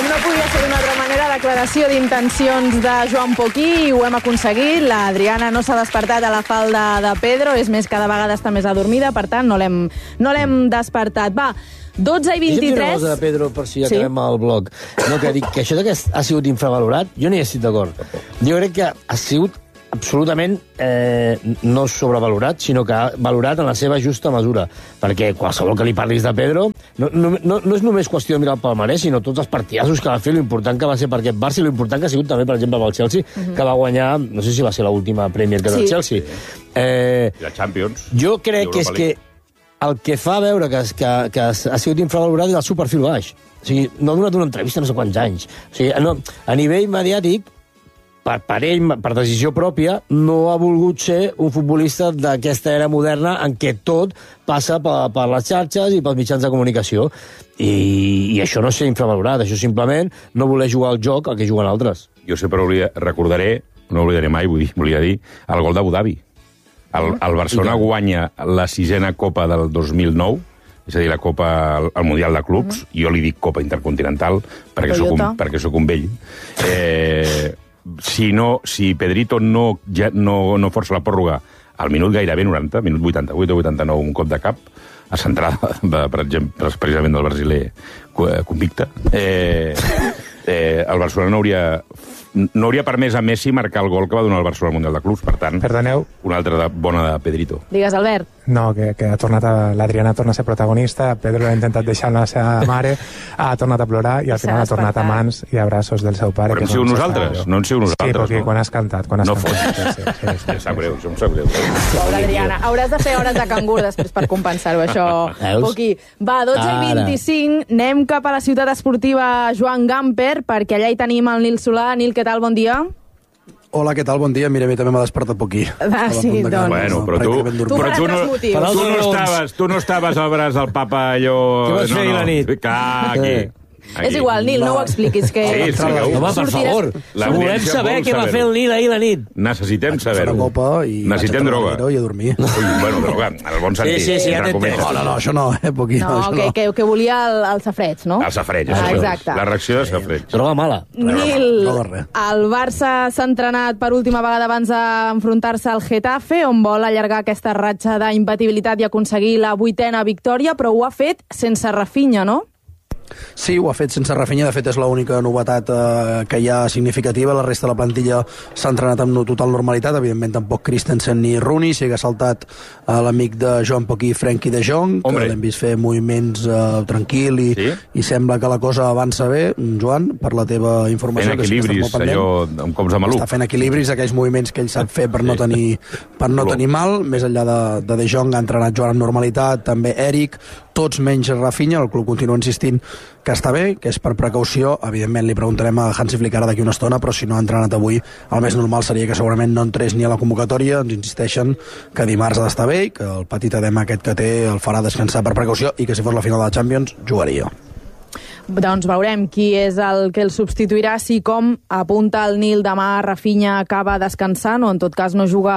Com no podia ser d'una altra manera, declaració d'intencions de Joan Poquí, i ho hem aconseguit. L'Adriana no s'ha despertat a la falda de Pedro, és més, cada vegada està més adormida, per tant, no l'hem despertat. Va, 12 i 23... Deixa'm dir una cosa de Pedro, per si acabem el bloc. No, que dic que això que ha sigut infravalorat, jo no hi estic d'acord. Jo crec que ha sigut absolutament no sobrevalorat, sinó que ha valorat en la seva justa mesura. Perquè qualsevol que li parlis de Pedro no és només qüestió de mirar el palmarès, sinó tots els partidassos que va fer, l'important que va ser per aquest Barça i l'important que ha sigut també, per exemple, pel Chelsea, que va guanyar, no sé si va ser l'última Premier que del Chelsea. I la Champions. Jo crec que és que el que fa veure que ha sigut infravalorat és el seu perfil baix. O sigui, no ha donat una entrevista no sé quants anys. O sigui, a nivell mediàtic, per ell, per decisió pròpia, no ha volgut ser un futbolista d'aquesta era moderna en què tot passa per les xarxes i pels mitjans de comunicació. I això no és ser infravalorat, això simplement no voler jugar al joc al que juguen altres. Jo sempre recordaré, no oblidaré mai, volia dir, el gol d'Abu Dhabi. El Barcelona guanya la 6a Copa del 2009, és a dir, la Copa, el Mundial de Clubs, jo li dic Copa Intercontinental, perquè soc un vell. Si Pedrito no força la pròrroga al minut gairebé 90, minut 88 o 89, un cop de cap, a centrada, per exemple, precisament del brasiler convicte, el Barcelona no hauria permès a Messi marcar el gol que va donar el Barcelona al Mundial de Clubs. Per tant, perdoneu, una altra bona de Pedrito. Digues, Albert. No, que l'Adriana torna a ser protagonista, Pedro l'ha intentat deixar amb la seva mare, ha tornat a plorar i al final ha tornat a mans i abraços del seu pare. Però hem sigut nosaltres, no hem sigut nosaltres. Sí, perquè quan has cantat. No fots. Em sap greu, em sap greu. Pobra Adriana, hauràs de fer hores de cangur després per compensar-ho, això. Poquí. Va, 12 i 25, anem cap a la ciutat esportiva Joan Gamper, perquè allà hi tenim el Nil Solà. Nil, què tal? Bon dia. Hola, què tal? Bon dia. Mira, a mi també m'ha despertat poquí. Sí, doncs. Bueno, però tu no estaves al braç del papa allò... Què vas fer ahir la nit? Aquí. És igual, Nil, no ho expliquis. Sí, home, per favor. Volem saber què va fer el Nil ahir la nit. Necessitem saber-ho. Necessitem droga. I a dormir. Bueno, droga, en el bon sentit. Sí, ja t'entenc. No, això no, Poquí. No, que volia el safreig, no? El safreig, exacte. La reacció de safreig. Droga mala. Nil, el Barça s'ha entrenat per última vegada abans d'enfrontar-se al Getafe, on vol allargar aquesta ratxa d'impatibilitat i aconseguir la 8a victòria, però ho ha fet sense Rafinha, no? Sí, ho ha fet sense Rafinha, de fet és l'única novetat que hi ha significativa. La resta de la plantilla s'ha entrenat amb total normalitat, evidentment tampoc Christensen ni Rooney, sí que ha saltat l'amic de Joan Poquí, Frenkie de Jong, que l'hem vist fer moviments tranquil i sembla que la cosa avança bé. Joan, per la teva informació, fent equilibris, allò amb cops de maluc. Està fent equilibris, aquells moviments que ell sap fer per no tenir mal. Més enllà de Jong ha entrenat Joan amb normalitat, també Eric, tots menys Rafinha. El club continua insistint que està bé, que és per precaució. Evidentment li preguntarem a Hansi Flick ara d'aquí una estona, però si no ha entrenat avui, el més normal seria que segurament no entrés ni a la convocatòria. Ens insisteixen que dimarts ha d'estar bé i que el petit edema aquest que té el farà descansar per precaució i que si fos la final de la Champions jugaria. Doncs veurem qui és el que el substituirà, si com apunta el Nil demà Rafinha acaba descansant o en tot cas no juga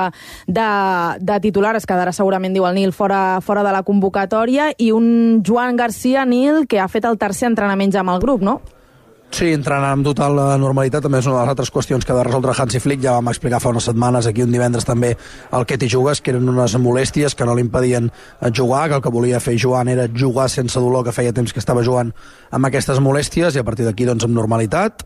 de titular, es quedarà segurament, diu el Nil, fora de la convocatòria, i un Joan Garcia, Nil, que ha fet el tercer entrenament ja amb el grup, no? Sí, entrenant amb total normalitat, també és una de les altres qüestions que ha de resoldre Hansi Flick. Ja vam explicar fa unes setmanes, aquí un divendres també, el que t'hi jugues, que eren unes molèsties que no li impedien jugar, que el que volia fer Joan era jugar sense dolor, que feia temps que estava jugant amb aquestes molèsties, i a partir d'aquí, doncs, amb normalitat,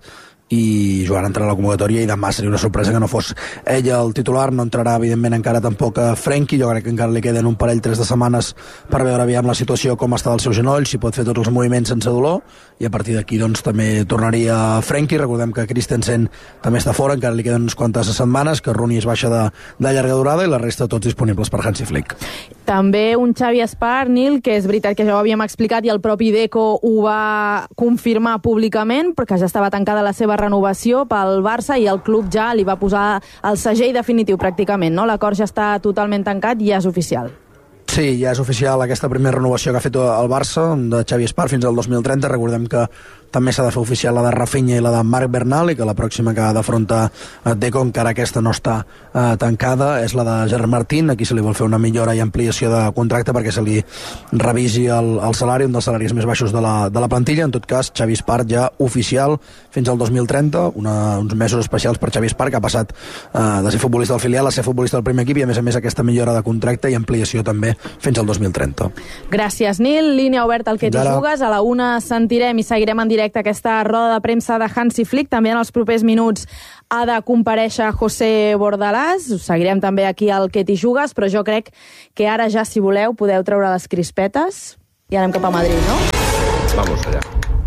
i Joan entrarà a la convocatòria, i demà seria una sorpresa que no fos ell el titular. No entrarà, evidentment, encara tampoc a Frenkie. Jo crec que encara li queden un parell, 3 de setmanes per veure aviam la situació, com està del seu genoll, si pot fer tots els moviments sense dolor, i a partir d'aquí doncs també tornaria Frenkie. Recordem que Christensen també està fora, encara li queden unes quantes setmanes, que Rooney es baixa de llarga durada, i la resta tots disponibles per Hansi Flick. També un Xavi Espart, Nil, que és veritat que ja ho havíem explicat i el propi Deco ho va confirmar públicament, perquè ja estava tancada la seva renovació pel Barça i el club ja li va posar el segell definitiu pràcticament, no? L'acord ja està totalment tancat i ja és oficial. Sí, ja és oficial aquesta primera renovació que ha fet el Barça de Xavi Espart fins al 2030. Recordem que també s'ha de fer oficial la de Rafinha i la de Marc Bernal, i que la pròxima que ha d'afrontar Deco, encara aquesta no està tancada, és la de Gerard Martín. Aquí se li vol fer una millora i ampliació de contracte perquè se li revisi el salari, un dels salaris més baixos de la plantilla. En tot cas, Xavi Espart ja oficial fins al 2030, uns mesos especials per Xavi Espart, que ha passat de ser futbolista del filial a ser futbolista del primer equip, i a més aquesta millora de contracte i ampliació també fins al 2030. Gràcies, Nil. Línia oberta al que t'hi jugues. A la 1 sentirem i seguirem en directe aquesta roda de premsa de Hansi Flick. També en els propers minuts ha de comparèixer José Bordalàs. Us seguirem també aquí al que t'hi jugues, però jo crec que ara ja, si voleu, podeu treure les crispetes i anem cap a Madrid, no? Vamos allá.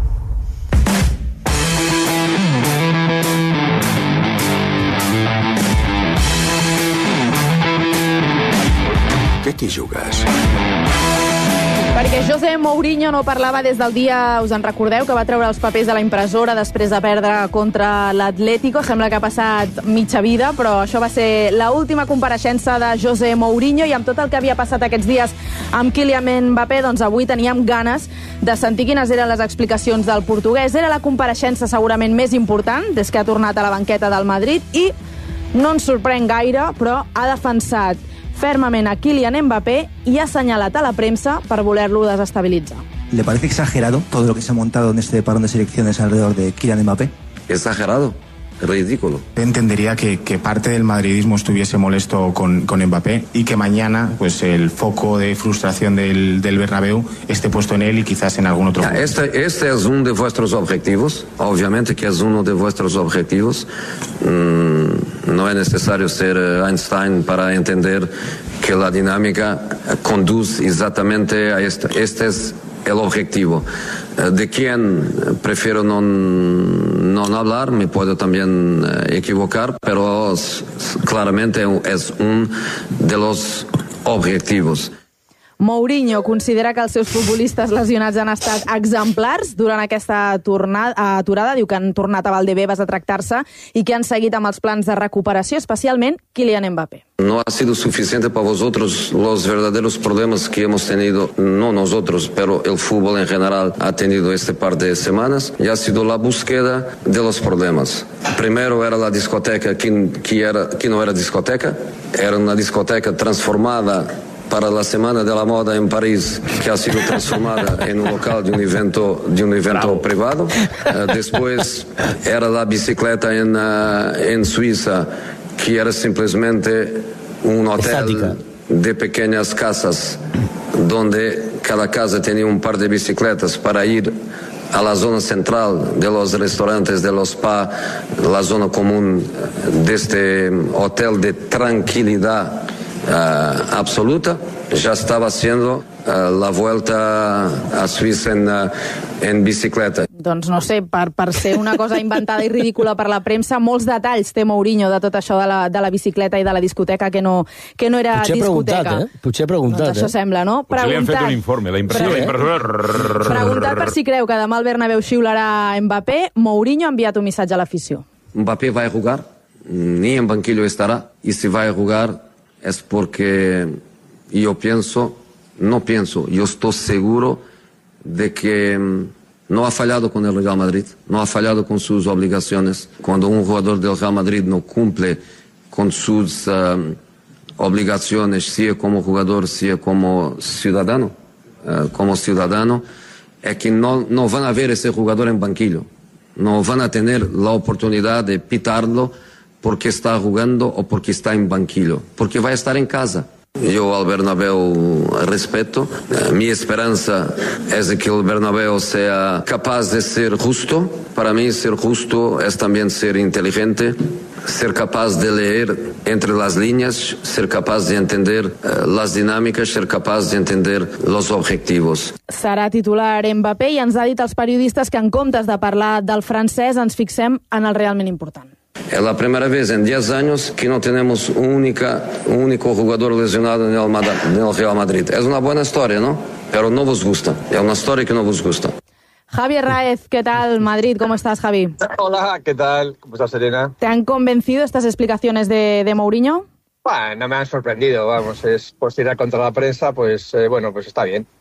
Què t'hi jugues? Perquè José Mourinho no parlava des del dia, us en recordeu, que va treure els papers de la impressora després de perdre contra l'Atlético. Sembla que ha passat mitja vida, però això va ser l'última compareixença de José Mourinho, i amb tot el que havia passat aquests dies amb Kylian Mbappé, doncs avui teníem ganes de sentir quines eren les explicacions del portuguès. Era la compareixença segurament més important des que ha tornat a la banqueta del Madrid, i no ens sorprèn gaire, però ha defensat fermament a Kylian Mbappé y ha señalat a la prensa per voler-lo desestabilitzar. ¿Le parece exagerado todo lo que se ha montado en este parón de selecciones alrededor de Kylian Mbappé? Exagerado, ridículo. Entendería que parte del madridismo estuviese molesto con Mbappé y que mañana pues el foco de frustración del Bernabéu esté puesto en él y quizás en algún otro jugador. Este es uno de vuestros objetivos, obviamente que es uno de vuestros objetivos. No es necesario ser Einstein para entender que la dinámica conduce exactamente a esto. Este es el objetivo. De quién prefiero no hablar, me puedo también equivocar, pero claramente es uno de los objetivos. Mourinho considera que els seus futbolistes lesionats han estat exemplars durant aquesta aturada. Diu que han tornat a Valdebebas a tractar-se i que han seguit amb els plans de recuperació, especialment Kylian Mbappé. No ha sido suficiente para vosotros los verdaderos problemas que hemos tenido, no nosotros, pero el fútbol en general ha tenido este par de semanas, y ha sido la búsqueda de los problemas. Primero era la discoteca que no era discoteca, era una discoteca transformada para la Semana de la Moda en París, que ha sido transformada en un local de un evento privado. Después era la bicicleta en Suiza, que era simplemente un hotel de pequeñas casas, donde cada casa tenía un par de bicicletas para ir a la zona central de los restaurantes, de los spa, la zona común de este hotel de tranquilidad absoluta. Ya estaba haciendo la vuelta a Suïssa en bicicleta. Doncs no sé, per ser una cosa inventada i ridícula per la premsa, molts detalls té Mourinho de tot això de la bicicleta i de la discoteca que no era discoteca. Potser preguntat, Doncs això sembla, no? Potser li han fet un informe, la impressora. Preguntat per si creu que demà el Bernabéu xiularà Mbappé, Mourinho ha enviat un missatge a l'afició. Mbappé va a jugar, ni en banquillo estará, y si va a jugar es porque yo estoy seguro de que no ha fallado con el Real Madrid, no ha fallado con sus obligaciones. Cuando un jugador del Real Madrid no cumple con sus obligaciones, sea como jugador, sea como ciudadano, es que no van a ver ese jugador en banquillo, no van a tener la oportunidad de pitarlo porque está jugando o porque está en banquillo, porque va a estar en casa. Yo al Bernabéu respeto. Mi esperanza es de que el Bernabéu sea capaz de ser justo. Para mí ser justo es también ser inteligente, ser capaz de leer entre las líneas, ser capaz de entender las dinámicas, ser capaz de entender los objetivos. Serà titular Mbappé i ens ha dit als periodistes que en comptes de parlar del francès ens fixem en el realment important. Es la primera vez en 10 años que no tenemos un único jugador lesionado en el Real Madrid. Es una buena historia, ¿no? Pero no vos gusta. Es una historia que no vos gusta. Javi Herráez, ¿qué tal? Madrid, ¿cómo estás, Javi? Hola, ¿qué tal? ¿Cómo estás, Serena? ¿Te han convencido estas explicaciones de Mourinho? Bueno, no me han sorprendido, vamos. Es por tirar contra la prensa, pues bueno, pues está bien.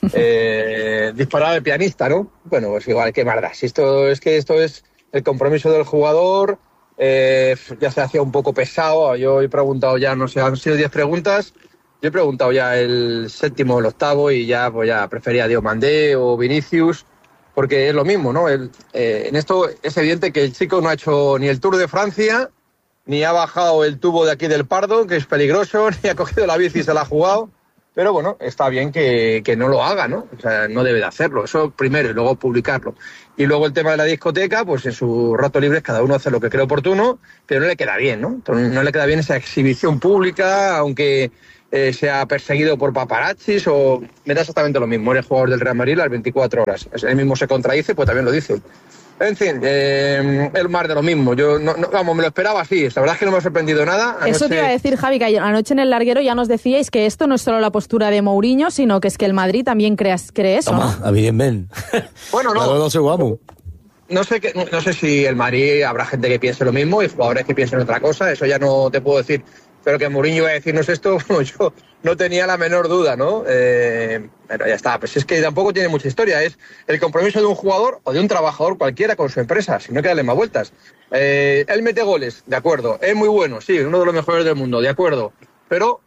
disparar al pianista, ¿no? Bueno, pues igual, ¿qué más da? Si esto es el compromiso del jugador, ya se hacía un poco pesado. Yo he preguntado ya, no sé, han sido 10 preguntas. Yo he preguntado ya el 7º o el 8º y ya prefería a Diomandé o Vinicius, porque es lo mismo, ¿no? En esto es evidente que el chico no ha hecho ni el Tour de Francia, ni ha bajado el tubo de aquí del Pardo, que es peligroso, ni ha cogido la bici y se la ha jugado. Pero bueno, está bien que no lo haga, ¿no? O sea, no debe de hacerlo. Eso primero y luego publicarlo. Y luego el tema de la discoteca, pues en sus ratos libres cada uno hace lo que cree oportuno, pero no le queda bien, ¿no? Entonces, no le queda bien esa exhibición pública, aunque sea perseguido por paparazzis o... Me da exactamente lo mismo. Eres jugador del Real Madrid las 24 horas. Él mismo se contradice, pues también lo dice. En fin, el más de lo mismo. Yo me lo esperaba así. La verdad es que no me ha sorprendido nada. Anoche... Eso te iba a decir, Javi, que anoche en el larguero ya nos decíais que esto no es solo la postura de Mourinho, sino que es que el Madrid también cree eso. Home, ¿no? Evidentment. Bueno, no. No sé si el Madrid habrá gente que piense lo mismo y jugadores que piensen otra cosa. Eso ya no te puedo decir. Pero que Mourinho iba a decirnos esto, yo no tenía la menor duda, ¿no? Pero ya está, pues es que tampoco tiene mucha historia. Es el compromiso de un jugador o de un trabajador cualquiera con su empresa, si no hay que darle más vueltas. Él mete goles, de acuerdo. Es muy bueno, sí, uno de los mejores del mundo, de acuerdo. Pero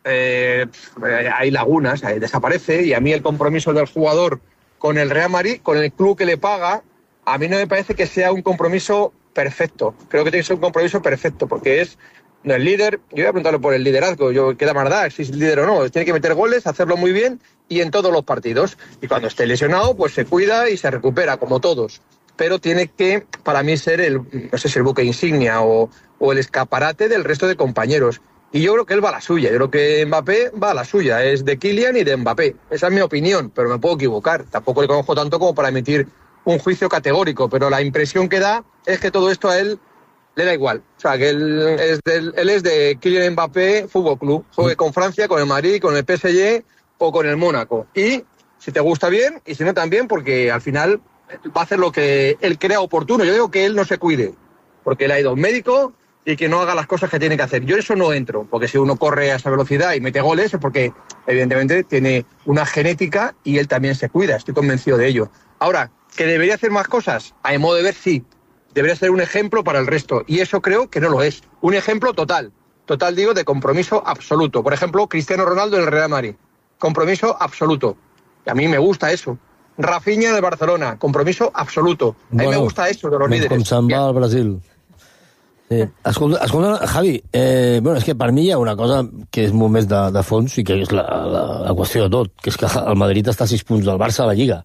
hay lagunas, desaparece, y a mí el compromiso del jugador con el Real Madrid, con el club que le paga, a mí no me parece que sea un compromiso perfecto. Creo que tiene que ser un compromiso perfecto, porque es... No, el líder, yo voy a preguntarle por el liderazgo, queda más da, si es líder o no, tiene que meter goles, hacerlo muy bien y en todos los partidos. Y cuando esté lesionado, pues se cuida y se recupera, como todos. Pero tiene que, para mí, ser el buque insignia o el escaparate del resto de compañeros. Y yo creo que él va a la suya, yo creo que Mbappé va a la suya, es de Kylian y de Mbappé. Esa es mi opinión, pero me puedo equivocar. Tampoco le conozco tanto como para emitir un juicio categórico, pero la impresión que da es que todo esto a él le da igual. O sea, que él es de Kylian Mbappé Fútbol Club. Juegue con Francia, con el Madrid, con el PSG o con el Mónaco. Y si te gusta bien, y si no también, porque al final va a hacer lo que él crea oportuno. Yo digo que él no se cuide, porque él ha ido a un médico y que no haga las cosas que tiene que hacer. Yo en eso no entro, porque si uno corre a esa velocidad y mete goles es porque evidentemente tiene una genética y él también se cuida. Estoy convencido de ello. Ahora, ¿que debería hacer más cosas? A mi modo de ver, sí. Debería ser un ejemplo para el resto, y eso creo que no lo es. Un ejemplo total digo, de compromiso absoluto. Por ejemplo, Cristiano Ronaldo en el Real Madrid, compromiso absoluto. Y a mí me gusta eso. Rafinha en el Barcelona, compromiso absoluto. A mí me gusta eso de los líderes. Com se'n va al Brasil. Sí. Escolta, Javi, és que per mi hi ha una cosa que és molt més de fons i que és la qüestió de tot, que és que el Madrid està a 6 punts del Barça a la Lliga.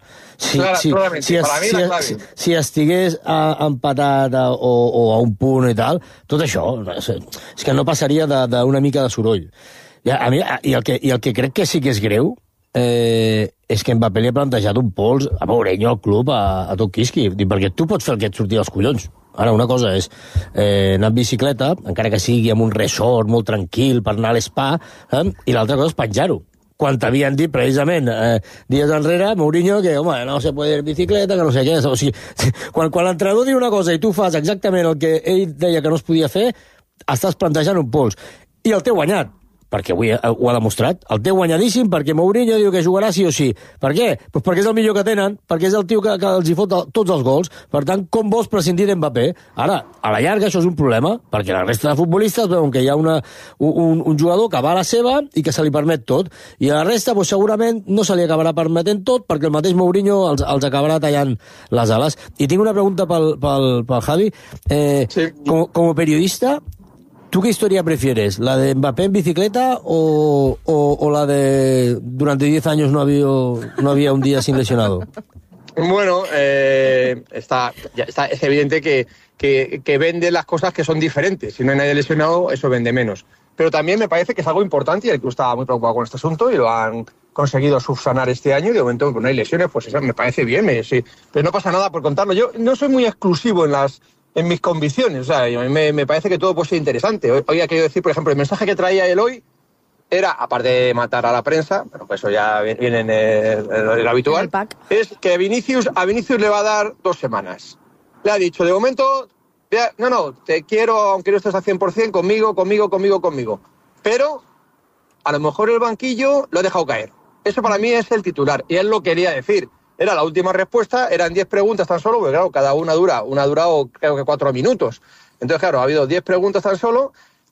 Si estigués empatat o a un punt i tal, tot això és que no passaria d'una mica de soroll. I el que crec que sí que és greu és que Mbappé li ha plantejat un pols a Mourinho al club a tot quisqui, perquè tu pots fer el que et surti dels collons. Ara, una cosa és anar en bicicleta, encara que sigui amb un resort molt tranquil per anar a l'espa, i l'altra cosa és penjar-ho. Quan t'havien dit, precisament, dies enrere, Mourinho, que, home, no se puede ir en bicicleta, que no sé què. O sigui, quan l'entrenador diu una cosa i tu fas exactament el que ell deia que no es podia fer, estàs plantejant un pols. I el té guanyat, perquè avui ho ha demostrat. El té guanyadíssim perquè Mourinho diu que jugarà sí o sí. Per què? Pues perquè és el millor que tenen, perquè és el tio que els hi fot tots els gols. Per tant, com vols prescindir d'Mbappé? Ara, a la llarga això és un problema, perquè la resta de futbolistes veuen que hi ha un jugador que va a la seva i que se li permet tot. I a la resta, pues, segurament, no se li acabarà permetent tot perquè el mateix Mourinho els acabarà tallant les ales. I tinc una pregunta pel Javi. Sí. Como periodista, ¿tú qué historia prefieres? ¿La de Mbappé en bicicleta o la de durante 10 años no había un día sin lesionado? Bueno, es evidente que vende las cosas que son diferentes. Si no hay nadie lesionado, eso vende menos. Pero también me parece que es algo importante y el club estaba muy preocupado con este asunto y lo han conseguido subsanar este año y de momento no hay lesiones, pues eso me parece bien. Sí. Pero no pasa nada por contarlo. Yo no soy muy exclusivo en mis convicciones, o sea, me parece que todo puede ser interesante. Hoy ha querido decir, por ejemplo, el mensaje que traía él hoy era, aparte de matar a la prensa, pero pues eso ya viene en el habitual, es que a Vinicius le va a dar 2 semanas. Le ha dicho, de momento, no, te quiero, aunque no estés al 100%, conmigo. Pero a lo mejor el banquillo lo ha dejado caer. Eso para mí es el titular, y él lo quería decir. Era la última respuesta, eran 10 preguntas tan solo, porque claro, cada una ha durado creo que 4 minutos. Entonces, claro, ha habido 10 preguntas tan solo,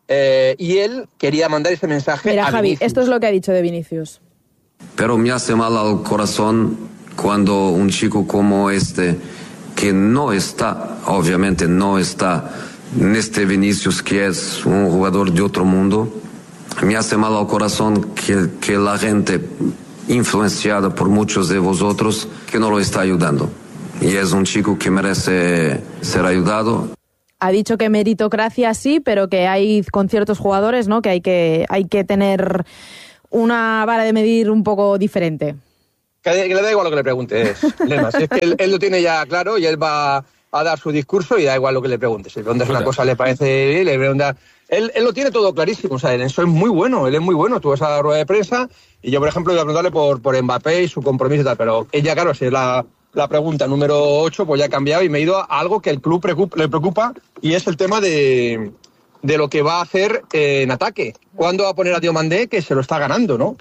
y él quería mandar ese mensaje Mira, a Javi, Vinicius. esto es lo que ha dicho de Vinicius. Pero me hace mal al corazón cuando un chico como este, que no está, obviamente no está en este Vinicius, que es un jugador de otro mundo, me hace mal al corazón que la gente influenciada por muchos de vosotros que no lo está ayudando. Y es un chico que merece ser ayudado. Ha dicho que meritocracia sí, pero que hay con ciertos jugadores, ¿no? Que hay que tener una vara de medir un poco diferente. Que le da igual lo que le preguntes, Lema. Si es que él lo tiene ya claro y él va a dar su discurso y da igual lo que le preguntes. Si le preguntas una cosa, le parece bien, le preguntas... Él lo tiene todo clarísimo, o sea, eso es muy bueno, él es muy bueno. Tú vas a la rueda de prensa y yo, por ejemplo, iba a preguntarle por Mbappé y su compromiso y tal, pero ella, claro, si es la pregunta número 8, pues ya ha cambiado y me he ido a algo que el club le preocupa, y es el tema de lo que va a hacer en ataque. ¿Cuándo va a poner a Diomandé, que se lo está ganando, ¿no?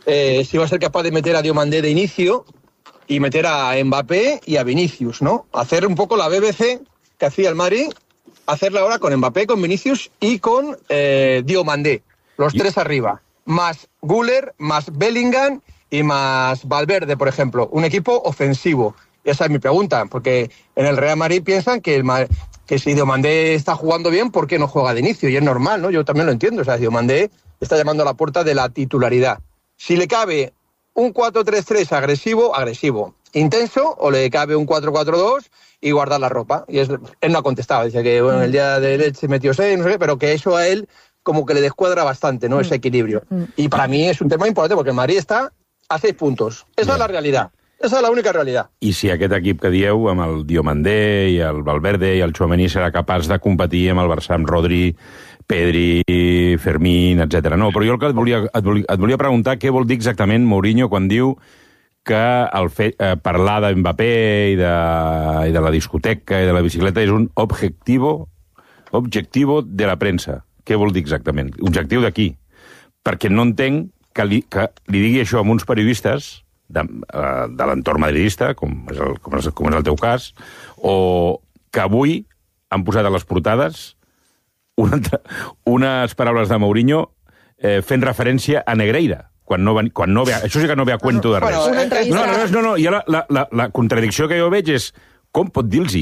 Si va a ser capaz de meter a Diomandé de inicio y meter a Mbappé y a Vinicius, ¿no? Hacer un poco la BBC que hacía el Madrid, hacerla ahora con Mbappé, con Vinicius y con Diomandé, los tres arriba, más Güler, más Bellingham y más Valverde, por ejemplo, un equipo ofensivo. Esa es mi pregunta, porque en el Real Madrid piensan que si Diomandé está jugando bien, ¿por qué no juega de inicio? Y es normal, ¿no? Yo también lo entiendo, o sea, Diomandé está llamando a la puerta de la titularidad. Si le cabe un 4-3-3 agresivo, intenso, o le cabe un 4-4-2 y guardar la ropa. Y él no ha contestado, dice que bueno, el día de leche metió 6, no sé qué, pero que eso a él como que le descuadra bastante, ¿no? Ese equilibrio. Y para mí es un tema importante, porque el Madrid está a 6 puntos. Esa es la realidad. Esa és la única realitat. I si aquest equip que dieu, amb el Diomandé i el Valverde i el Tchouaméni, serà capaç de competir amb el Barça, amb Rodri, Pedri, Fermín, etc. No, però jo el que et volia preguntar què vol dir exactament Mourinho quan diu que parlar d'Mbappé i de la discoteca i de la bicicleta és un objectivo de la premsa. Què vol dir exactament? Objectiu d'aquí? Perquè no entenc que li digui això a uns periodistes de l'entorn madridista, com és el teu cas, o que avui han posat a les portades unes paraules de Mourinho fent referència a Negreira, quan no ve, això sí que no ve a cuento de res. No, i la contradicció que jo veig és com pot dir-los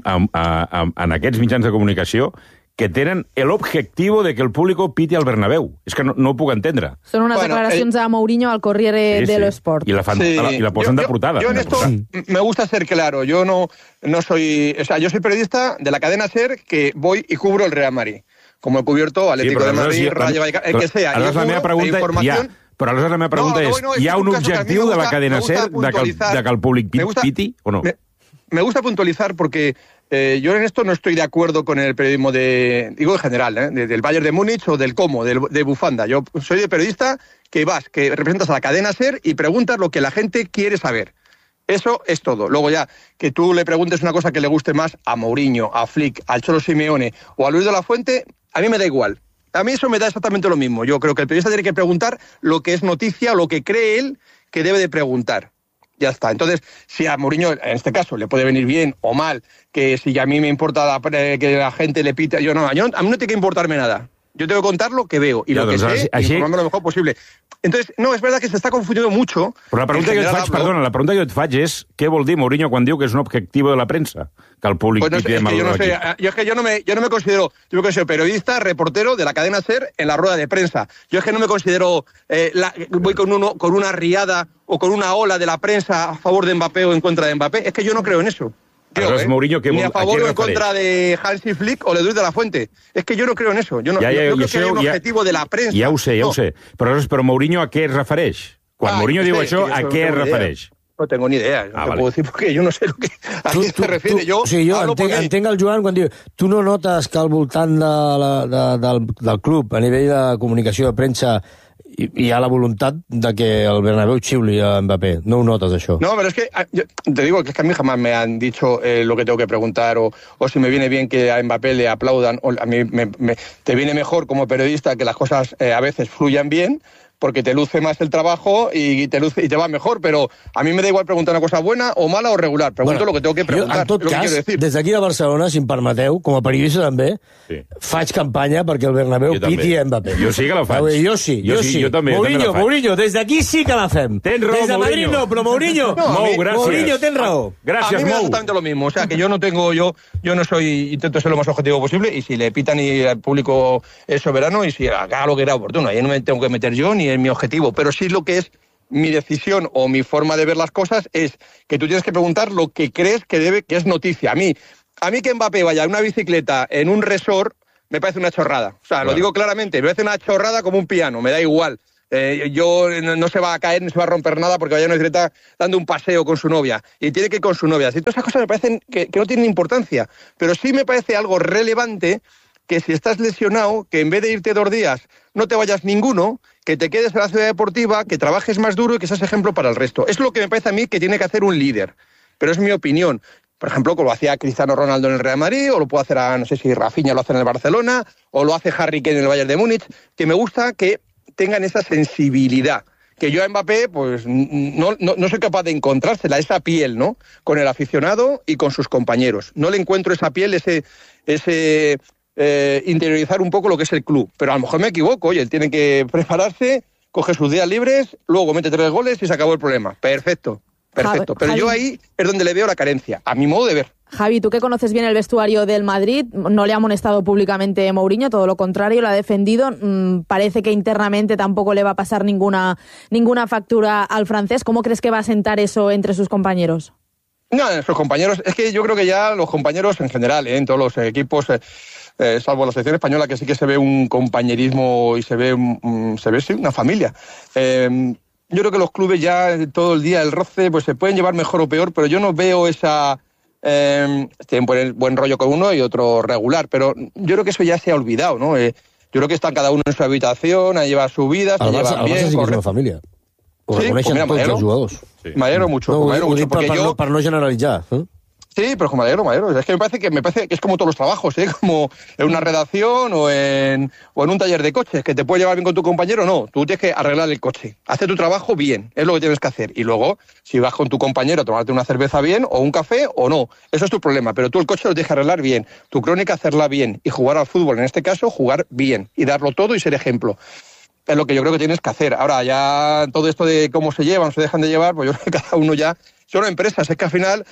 en aquests mitjans de comunicació que tenen l'objectiu de que el públic piti al Bernabéu. És que no ho puc entendre. Són unes declaracions de Mourinho al Corriere dello Sport. I la posen de portada. Yo en esto me gusta ser claro. Yo no soy... O sea, yo soy periodista de la cadena SER que voy y cubro el Real Madrid. Como he cubierto Atlético de Madrid, Rayo Vallecano, el que sea. Aleshores la meva pregunta és, hi ha un objectiu de la cadena SER de que el públic piti o no? Me gusta puntualizar porque yo en esto no estoy de acuerdo con el periodismo digo en general, del Bayern de Múnich o del de bufanda. Yo soy de periodista que representas a la cadena SER y preguntas lo que la gente quiere saber. Eso es todo. Luego ya, que tú le preguntes una cosa que le guste más a Mourinho, a Flick, al Cholo Simeone o a Luis de la Fuente, a mí me da igual. A mí eso me da exactamente lo mismo. Yo creo que el periodista tiene que preguntar lo que es noticia o lo que cree él que debe de preguntar. Ya está. Entonces, si a Mourinho, en este caso, le puede venir bien o mal, que si a mí me importa que la gente le pite, a mí no tiene que importarme nada. Yo tengo que contar lo que veo y lo que sé y informarme lo mejor posible. Entonces, no, es verdad que se está confundiendo mucho. Però la pregunta que jo et faig és què vol dir Mourinho quan diu que és un objectiu de la premsa? Que el públic piti amb yo no me considero periodista, reportero de la cadena SER en la rueda de prensa. Yo es que no me considero voy con una riada o con una ola de la prensa a favor de Mbappé o en contra de Mbappé. Es que yo no creo en eso. Mourinho, ni a favor o en contra de Hansi Flick o de Luis de la Fuente. És que jo no creo en eso. Yo no creo que haya un objetivo de la prensa. Ja ho sé. Però Mourinho a què es refereix? Quan Mourinho diu això, a què es refereix? No tengo ni idea. No te puedo decir porque yo no sé a qué se refiere. Jo entenc el Joan quan diu tu no notes que al voltant del club, a nivell de comunicació de premsa, hi ha la voluntat de que el Bernabéu xiuli a Mbappé. No ho notes, això? No, pero es que te digo que es que a mí jamás me han dicho lo que tengo que preguntar o si me viene bien que a Mbappé le aplaudan o a mí te viene mejor como periodista que las cosas a veces fluyan bien, porque te luce más el trabajo y te va mejor, però a mi me da igual preguntar una cosa buena o mala o regular. Pregunto lo que tengo que preguntar. En tot cas, des d'aquí a Barcelona, si em permeteu, com a periodista també, faig campanya perquè el Bernabéu piti a Mbappé. Jo sí que la faig. Jo sí. Jo també Mourinho, des d'aquí sí que la fem. Tens raó, des de Madrid no, però Mourinho, gràcies. tens raó. Gracias, a mí me da exactamente lo mismo, o sea, que yo no soy, intento ser lo más objetivo posible, y si le pitan y el público es soberano, y si haga lo que era oportuno, ahí no me tengo que meter yo ni en mi objetivo, pero sí lo que es mi decisión o mi forma de ver las cosas es que tú tienes que preguntar lo que crees que es noticia. A mí que Mbappé vaya en una bicicleta en un resort me parece una chorrada, o sea, lo digo claramente, me parece una chorrada como un piano, me da igual. No se va a caer, no se va a romper nada porque vaya a una bicicleta dando un paseo con su novia y tiene que ir con su novia. Y todas esas cosas me parecen que no tienen importancia, pero sí me parece algo relevante que si estás lesionado, que en vez de irte 2 días no te vayas ninguno, que te quedes en la ciudad deportiva, que trabajes más duro y que seas ejemplo para el resto. Es lo que me parece a mí que tiene que hacer un líder, pero es mi opinión. Por ejemplo, como lo hacía Cristiano Ronaldo en el Real Madrid, o lo puede hacer, no sé si Rafinha lo hace en el Barcelona, o lo hace Harry Kane en el Bayern de Múnich, que me gusta que tengan esa sensibilidad, que yo a Mbappé pues no soy capaz de encontrársela, esa piel, ¿no? Con el aficionado y con sus compañeros. No le encuentro esa piel, ese interiorizar un poco lo que es el club. Pero a lo mejor me equivoco, oye, él tiene que prepararse, coge sus días libres, luego mete 3 goles y se acabó el problema. Perfecto. Pero yo ahí es donde le veo la carencia, a mi modo de ver. Javi, tú que conoces bien el vestuario del Madrid, no le ha amonestado públicamente Mourinho, todo lo contrario, lo ha defendido. Parece que internamente tampoco le va a pasar ninguna factura al francés. ¿Cómo crees que va a sentar eso entre sus compañeros? No, sus compañeros, es que yo creo que ya los compañeros en general, en todos los equipos, salvo la selección española, que sí que se ve un compañerismo y se ve sí, una familia. Yo creo que los clubes ya todo el día el roce pues se pueden llevar mejor o peor, pero yo no veo esa... tienen buen rollo con uno y otro regular, pero yo creo que eso ya se ha olvidado, ¿no? Yo creo que están cada uno en su habitación, a llevar su vida, se llevan bien. Sí que és una família. Ho reconeixen tots els jugadors. M'alegro mucho. Ho dic per no generalitzar. Sí, pero me alegro. Es que me parece que es como todos los trabajos, como en una redacción o en un taller de coches, que te puedes llevar bien con tu compañero, no. Tú tienes que arreglar el coche, hacer tu trabajo bien, es lo que tienes que hacer. Y luego, si vas con tu compañero a tomarte una cerveza bien o un café o no, eso es tu problema. Pero tú el coche lo tienes que arreglar bien, tu crónica hacerla bien y jugar al fútbol, en este caso, jugar bien y darlo todo y ser ejemplo. Es lo que yo creo que tienes que hacer. Ahora, ya todo esto de cómo se llevan o se dejan de llevar, pues yo creo que cada uno ya... Son empresas, es que al final,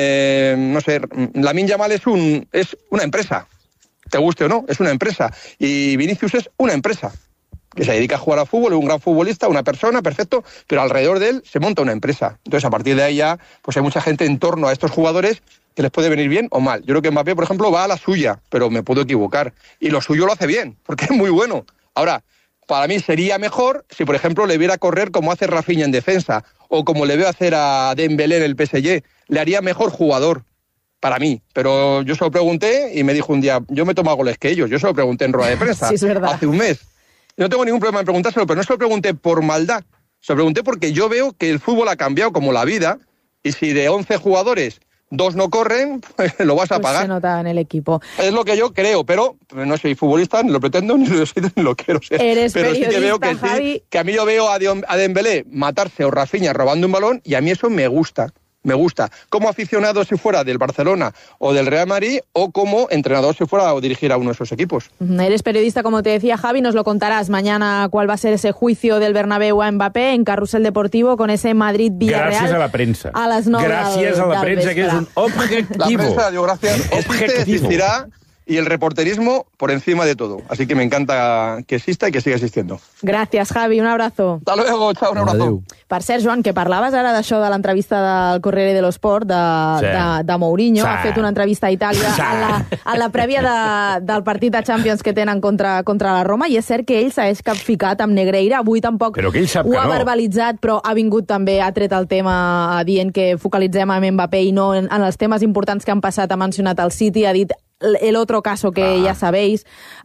no sé, Lamine Yamal es una empresa, te guste o no, es una empresa. Y Vinicius es una empresa, que se dedica a jugar al fútbol, es un gran futbolista, una persona, perfecto, pero alrededor de él se monta una empresa. Entonces, a partir de ahí ya, pues hay mucha gente en torno a estos jugadores que les puede venir bien o mal. Yo creo que Mbappé, por ejemplo, va a la suya, pero me puedo equivocar. Y lo suyo lo hace bien, porque es muy bueno. Ahora, para mí sería mejor si, por ejemplo, le viera correr como hace Rafinha en defensa o como le veo hacer a Dembélé en el PSG. Le haría mejor jugador, para mí. Pero yo se lo pregunté y me dijo un día, yo me tomo goles que ellos. Yo se lo pregunté en rueda de prensa sí, es verdad. Hace un mes. Yo no tengo ningún problema en preguntárselo, pero no se lo pregunté por maldad. Se lo pregunté porque yo veo que el fútbol ha cambiado como la vida y si de 11 jugadores... 2 no corren, pues lo vas a pagar. Se nota en el equipo. Es lo que yo creo, pero no soy futbolista, ni lo pretendo, ni lo soy, ni lo quiero ser. Eres pero sí que veo que Javi. Sí, que a mí yo veo a Dembélé matarse o Rafinha robando un balón y a mí eso me gusta. Me gusta. Como aficionado si fuera del Barcelona o del Real Madrid o como entrenador si fuera a dirigir a uno de esos equipos. Eres periodista, como te decía Javi, nos lo contarás mañana cuál va a ser ese juicio del Bernabéu a Mbappé en Carrusel Deportivo con ese Madrid-Villarreal. Gràcies a la premsa. A les 9 Gràcies a la premsa, que és un objectivo. La prensa, digo, gracias. Existirá y el reporterismo por encima de todo. Así que me encanta que exista y que siga existiendo. Gràcies, Javi. Un abrazo. Hasta luego. Chao, un abrazo. Adéu. Per cert, Joan, que parlaves ara d'això de l'entrevista del Corriere dello Sport de Mourinho. Ha fet una entrevista a Itàlia en la prèvia del partit de Champions que tenen contra la Roma, i és cert que ell s'ha capficat amb Negreira. Avui tampoc ho ha verbalitzat, però ha vingut també, ha tret el tema dient que focalitzem en Mbappé i no en els temes importants que han passat. Ha mencionat el City, ha dit el otro caso que ja sabéis,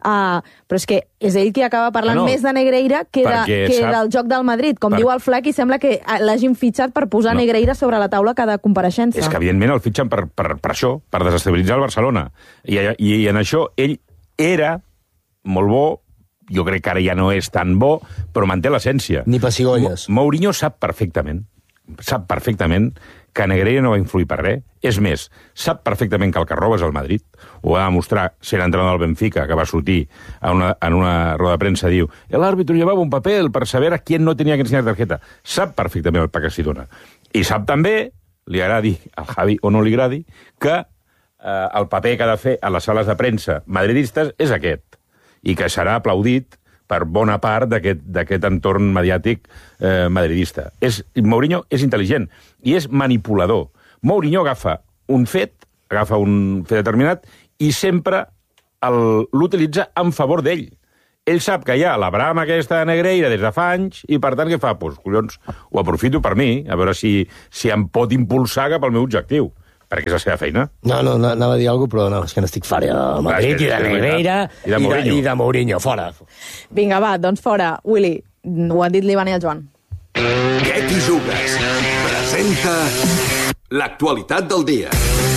però és que és ell qui acaba parlant més de Negreira que del joc del Madrid. Com diu el Flac, i sembla que l'hagin fitxat per posar Negreira sobre la taula cada compareixença. És que, evidentment, el fitxen per això, per desestabilitzar el Barcelona. I en això ell era molt bo jo crec que ara ja no és tan bo, però manté l'essència. Ni pessigolles. Mourinho sap perfectament que Negreira no va influir per res. És més, sap perfectament que el que roba és el Madrid. Ho va demostrar sent entrenador del Benfica, que va sortir en una roda de premsa, diu l'àrbitro llevava un paper per saber a qui no tenia que ensenyar tarjeta. Sap perfectament el que s'hi dona. I sap també, li agradi al Javi o no li agradi, que el paper que ha de fer a les sales de premsa madridistes és aquest, i que serà aplaudit per bona part d'aquest entorn mediàtic madridista. Mourinho és intel·ligent i és manipulador. Mourinho agafa un fet determinat i sempre l'utilitza en favor d'ell. Ell sap que hi ha la brama aquesta de Negreira des de fa anys i, per tant, què fa? Doncs, collons, ho aprofito per mi, a veure si em pot impulsar cap al meu objectiu. Perquè és la seva feina. No, anava a dir alguna cosa, però no, és que n'estic fora de Madrid i de Negreira i de Mourinho, fora. Vinga, va, doncs fora. Willy, ho han dit l'Ivan i el Joan. Què t'hi jugues? Presenta l'actualitat del dia.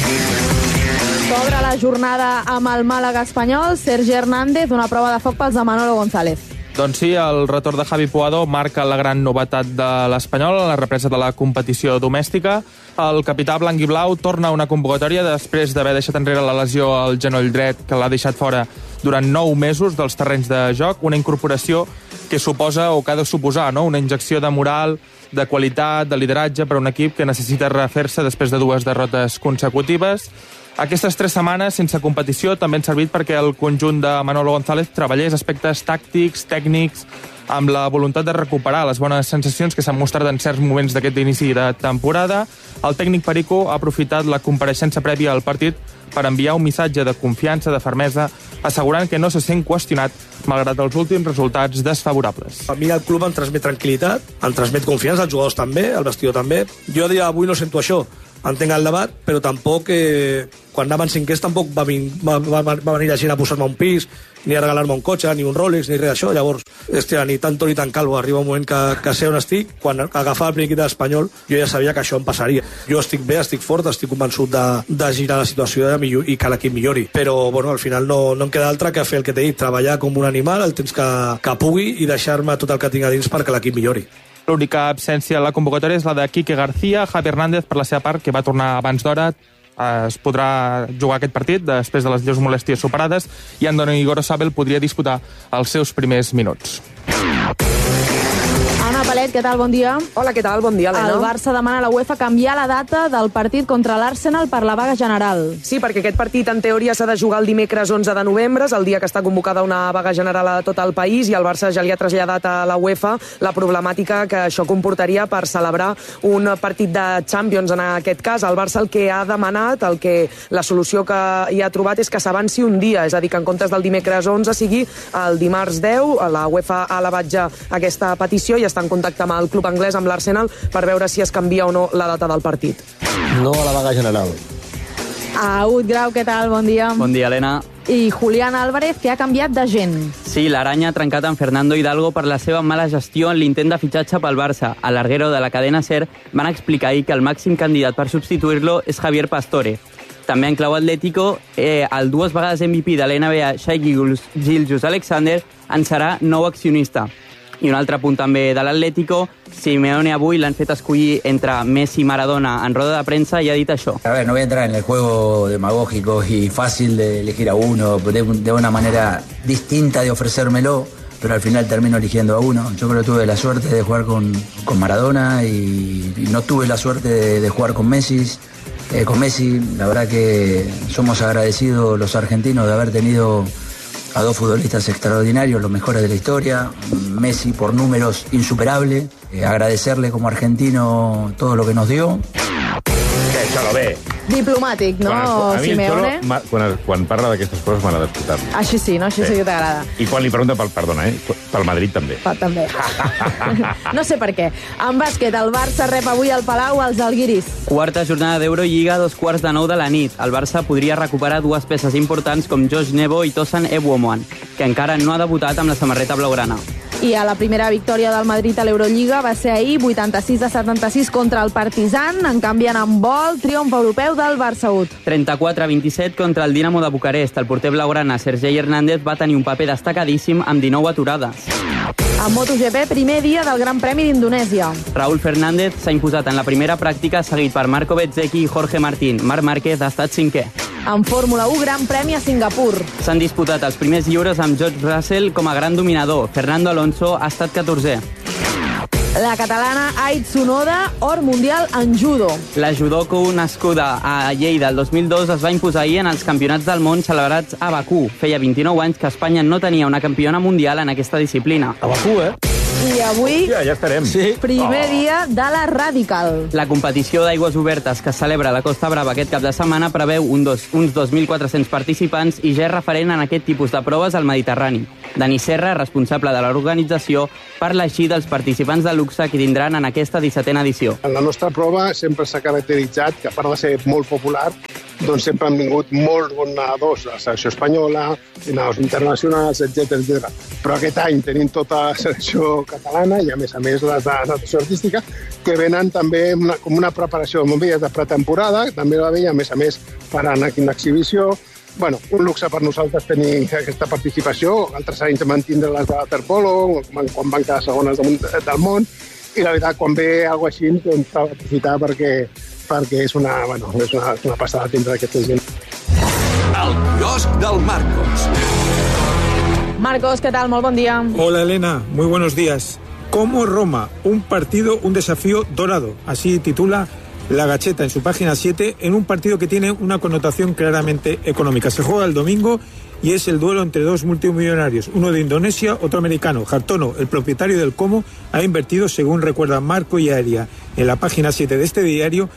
S'obre la jornada amb el Màlaga espanyol. Sergi Hernández, una prova de foc pels de Manolo González. Doncs sí, el retorn de Javi Puado marca la gran novetat de l'Espanyol en la represa de la competició domèstica. El capità blanc i blau torna a una convocatòria després d'haver deixat enrere la lesió al genoll dret que l'ha deixat fora durant 9 mesos dels terrenys de joc, una incorporació que suposa o que ha de suposar, no? Una injecció de moral, de qualitat, de lideratge per a un equip que necessita refer-se després de 2 derrotes consecutives. Aquestes 3 setmanes sense competició també han servit perquè el conjunt de Manolo González treballés aspectes tàctics, tècnics, amb la voluntat de recuperar les bones sensacions que s'han mostrat en certs moments d'aquest inici de temporada. El tècnic Perico ha aprofitat la compareixença prèvia al partit per enviar un missatge de confiança, de fermesa, assegurant que no se sent qüestionat malgrat els últims resultats desfavorables. A mi el club em transmet tranquil·litat, em transmet confiança, els jugadors també, el vestidor també. Jo dia avui no sento això. Entenc el debat, però tampoc, quan anava en cinquers, tampoc va venir la gent a posar-me un pis, ni a regalar-me un cotxe, ni un Rolex, ni res d'això. Llavors, ni tanto ni tan calvo. Arriba un moment que sé on estic. Quan agafava el primer equip de l'Espanyol, jo ja sabia que això em passaria. Jo estic bé, estic fort, estic convençut de girar la situació i que l'equip millori. Però, bueno, al final no em queda altre que fer el que t'he dit, treballar com un animal el temps que pugui i deixar-me tot el que tinc a dins perquè l'equip millori. L'única absència a la convocatòria és la de Quique García. Javi Hernández, per la seva part, que va tornar abans d'hora, es podrà jugar aquest partit després de les lleus molèsties superades i Andoni Gorosabel podria disputar els seus primers minuts. Anna Palet, què tal? Bon dia. Hola, què tal? Bon dia, Helena. El Barça demana a la UEFA canviar la data del partit contra l'Arsenal per la vaga general. Sí, perquè aquest partit, en teoria, s'ha de jugar el dimecres 11 de novembre, és el dia que està convocada una vaga general a tot el país, i el Barça ja li ha traslladat a la UEFA la problemàtica que això comportaria per celebrar un partit de Champions. En aquest cas, el Barça el que ha demanat, la solució que hi ha trobat és que s'avanci un dia, és a dir, que en comptes del dimecres 11 sigui el dimarts 10. La UEFA ha elevat ja aquesta petició i està en contacte amb el club anglès, amb l'Arsenal, per veure si es canvia o no la data del partit. No a la vaga general. Agut Grau, què tal? Bon dia. Bon dia, Helena. I Julián Álvarez, que ha canviat d'agent. Sí, l'Aranya ha trencat amb Fernando Hidalgo per la seva mala gestió en l'intent de fitxatge pel Barça. A l'Arguero de la cadena SER van explicar ahir que el màxim candidat per substituir-lo és Javier Pastore. També en clau Atlético, el 2 vegades MVP de l'NBA, Shai Gilgeous-Alexander, en serà nou accionista. I un altre punt també de l'Atlético, Simeone avui l'han fet escollir entre Messi i Maradona en roda de premsa i ha dit això. A ver, no voy a entrar en el juego demagógico y fácil de elegir a uno, de una manera distinta de ofrecérmelo, pero al final termino eligiendo a uno. Yo creo que tuve la suerte de jugar con Maradona y no tuve la suerte de jugar con Messi. La verdad que somos agradecidos los argentinos de haber tenido a 2 futbolistas extraordinarios, los mejores de la historia. Messi por números insuperables. Agradecerle como argentino todo lo que nos dio. Xolo, bé. Diplomàtic, no, Simeone? Quan parla d'aquestes coses m'agrada escoltar-lo. Així sí, no? Així sí que t'agrada. I quan li pregunta pel Madrid també. També. No sé per què. En bàsquet, el Barça rep avui al Palau els alguiris. Quarta jornada d'Eurolliga, 9:15 de la nit. El Barça podria recuperar 2 peces importants com Josh Nebo i Tosan Ebuomoan, que encara no ha debutat amb la samarreta blaugrana. I a la primera victòria del Madrid a l'Eurolliga va ser ahir, 86-76 contra el Partizan, en canvi en handbol, triomf europeu del Barça-UT. 34-27 contra el Dinamo de Bucarest. El porter blaugrana Sergei Hernández va tenir un paper destacadíssim amb 19 aturades. En MotoGP, primer dia del Gran Premi d'Indonèsia. Raúl Fernández s'ha imposat en la primera pràctica, seguit per Marco Bezzecchi i Jorge Martín. Marc Márquez ha estat cinquè. En Fórmula 1, Gran Premi a Singapur. S'han disputat els primers lliures amb George Russell com a gran dominador. Fernando Alonso ha estat 14è. La catalana Ait Tsunoda, or mundial en judo. La judoco nascuda a Lleida el 2002 es va imposar ahir en els campionats del món celebrats a Bakú. Feia 29 anys que Espanya no tenia una campiona mundial en aquesta disciplina. A Bakú, I avui, ja estarem. Sí. primer dia de la Radical. La competició d'aigües obertes que es celebra a la Costa Brava aquest cap de setmana preveu uns 2.400 participants i ja és referent en aquest tipus de proves al Mediterrani. Dani Serra, responsable de l'organització, parla així dels participants de luxe que tindran en aquesta 17a edició. En la nostra prova sempre s'ha caracteritzat que, a part de ser molt popular, doncs sempre han vingut molts bons nedadors, la selecció espanyola, nedadors internacionals, etc. Però aquest any tenim tota la selecció catalana i, a més les de natació artística, que venen també com una preparació molt bé de pretemporada, també la veia, a més, faran una exhibició. Bueno, un luxe per nosaltres tenir aquesta participació. Altres anys vam tindre les de waterpolo, quan van quedar segones del món, i la veritat, quan ve alguna cosa així, doncs s'ha d'aprofitar perquè és una passada tindre aquesta gent. El quiosc del Marcos. Marcos, ¿qué tal? Muy buen día. Hola, Elena. Muy buenos días. Como Roma, un partido, un desafío dorado. Así titula La Gacheta en su página 7, en un partido que tiene una connotación claramente económica. Se juega el domingo y es el duelo entre dos multimillonarios, uno de Indonesia, otro americano. Hartono, el propietario del Como, ha invertido, según recuerda Marco y Aria, en la página 7 de este diario,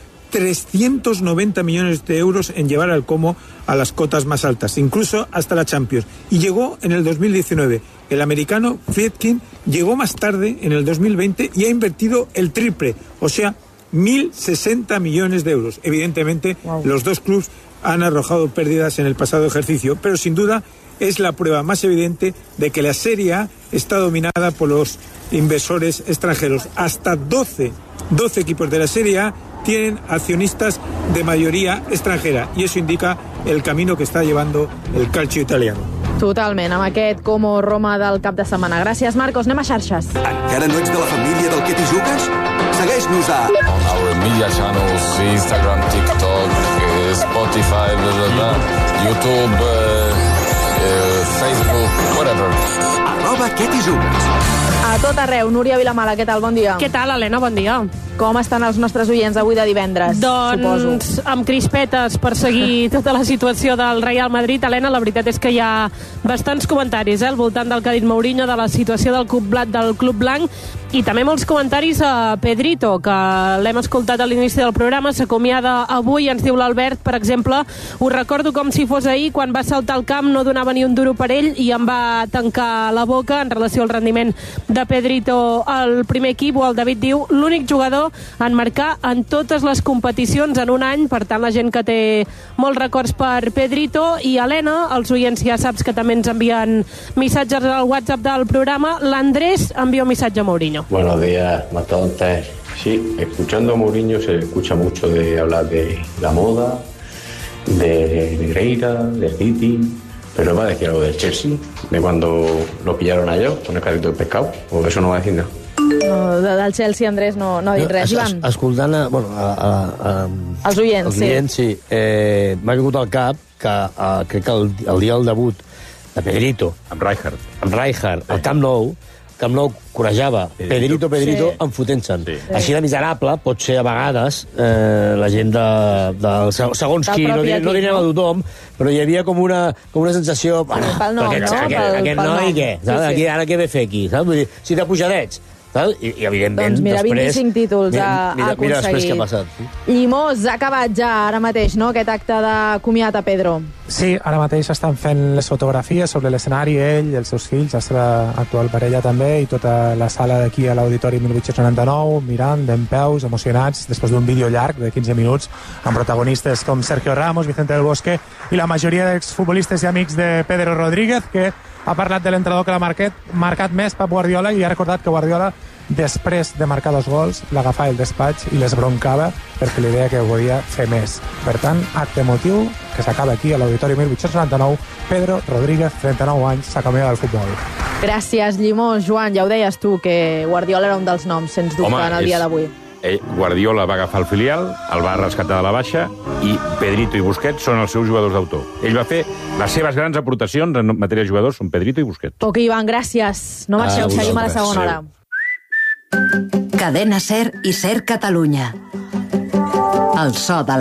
390 millones de euros en llevar al Como a las cotas más altas, incluso hasta la Champions. Y llegó en el 2019. El americano Friedkin llegó más tarde, en el 2020, y ha invertido el triple, o sea, 1.060 millones de euros. Evidentemente, los dos clubes han arrojado pérdidas en el pasado ejercicio, pero sin duda es la prueba más evidente de que la Serie A está dominada por los inversores extranjeros. Hasta 12 equipos de la Serie A tienen accionistas de mayoría extranjera, y eso indica el camino que está llevando el calcio italiano. Totalment, amb aquest Como Roma del cap de setmana. Gràcies, Marcos. Anem a xarxes. Encara no ets de la família del Que t'hi jugues? Segueix-nos a... On our media channels, Instagram, TikTok, Spotify, YouTube, Facebook, whatever. @Que t'hi jugues. A tot arreu. Núria Vilamala, què tal? Bon dia. Què tal, Helena? Bon dia. Com estan els nostres oients avui de divendres, doncs, suposo? Amb crispetes per seguir tota la situació del Real Madrid. Helena, la veritat és que hi ha bastants comentaris al voltant del que ha dit Mourinho, de la situació del Club Blanc, i també molts comentaris a Pedrito, que l'hem escoltat a l'inici del programa. S'acomiada avui, ens diu l'Albert, per exemple: ho recordo com si fos ahir, quan va saltar al camp no donava ni un duro per ell i em va tancar la boca en relació al rendiment de Pedrito al primer equip. O el David diu: l'únic jugador en marcar en totes les competicions en un any. Per tant, la gent que té molts records per Pedrito. I Helena, els oients ja saps que també ens envien missatges al WhatsApp del programa. L'Andrés envia un missatge a Mourinho. Buenos días, mastodontes. Sí, escuchando a Mourinho se escucha mucho de hablar de la moda, de Negreira, del City, pero va a decir algo del Chelsea, de cuando lo pillaron a ellos con el carrito de pescado, o eso no va a decir nada. No, del Chelsea, Andrés, no ha dit res. Ivan? Escoltant els oients, sí. M'ha vingut al cap que crec que el dia del debut de Pedrito amb Rijkaard al Camp Nou corejava Pedrito enfotent-se'n. Així de miserable pot ser a vegades la gent de segons qui, no direm a tothom, però hi havia com una sensació... Pel nom, no? Aquest noi, què? Ara què ve a fer aquí? Vull dir, si de pujadets. I evidentment, doncs mira, després... 25 títols a aconseguir. Mira després què ha passat. I Mos, ha acabat ja ara mateix, no?, aquest acte de comiat a Pedro. Sí, ara mateix estan fent les fotografies sobre l'escenari, ell, els seus fills, la seva actual parella també, i tota la sala d'aquí a l'Auditori 1899, mirant, dempeus, emocionats, després d'un vídeo llarg de 15 minuts, amb protagonistes com Sergio Ramos, Vicente del Bosque i la majoria d'exfutbolistes i amics de Pedro Rodríguez, que ha parlat de l'entrenador que l'ha marcat més, Pep Guardiola, i ha recordat que Guardiola, després de marcar 2 gols, l'agafava al despatx i les broncava perquè li deia que podia fer més. Per tant, acte emotiu que s'acaba aquí a l'Auditori 1899. Pedro Rodríguez, 39 anys, s'ha canviat del futbol. Gràcies, Llimós. Joan, ja ho deies tu, que Guardiola era un dels noms, sens dubte, en el dia d'avui. Guardiola va agafar el filial, el va rescatar de la baixa, i Pedrito i Busquets són els seus jugadors d'autor. Ell va fer les seves grans aportacions en matèria de jugadors, són Pedrito i Busquets. Poc, Ivan, gràcies. No marxeu, seguim a la segona hora. Cadena SER i SER Catalunya. El so de la